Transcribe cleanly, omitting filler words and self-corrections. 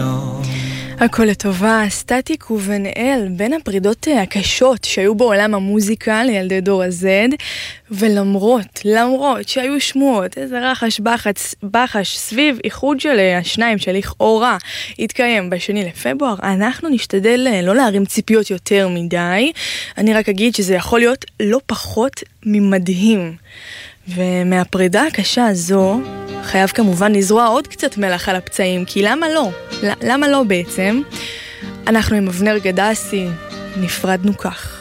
לישון. הכל לטובה, סטטיק ובן-אל, בין הפרידות הקשות שהיו בעולם המוזיקה לילדי דור ה-Z, ולמרות שהיו שמועות, איזה רחש בחש סביב איחוד של השניים שלכאורה התקיים בשני לפברואר, אנחנו נשתדל לא להרים ציפיות יותר מדי. אני רק אגיד שזה יכול להיות לא פחות ממדהים. ומהפרידה הקשה הזו חייב כמובן לזרוע עוד קצת מלח על הפצעים, כי למה לא? למה לא בעצם? אנחנו עם אבנר גדסי נפרדנו כך.